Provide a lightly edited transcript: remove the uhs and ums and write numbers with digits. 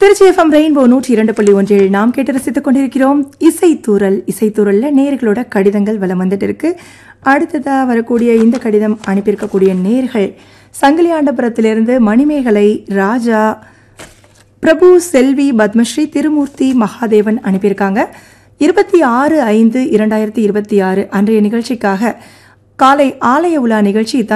Trichy FM rainbow 102.1 நாம் கேட்டு ரசித்துக் கொண்டிருக்கிறோம் இசைத்தூரல்ல நேயர்களோட கடிதங்கள் வலம் வந்துட்டு இருக்கு. அடுத்ததா வரக்கூடிய இந்த கடிதம் அனுப்பியிருக்கக்கூடிய நேயர்கள் சங்கிலியாண்டபுரத்திலிருந்து மணிமேகலை, ராஜா, பிரபு, செல்வி, பத்மஸ்ரீ, திருமூர்த்தி, மகாதேவன் அனுப்பியிருக்காங்க. 26/5/2026 அன்றைய நிகழ்ச்சிக்காக காலை ஆலய உலா நிகழ்ச்சி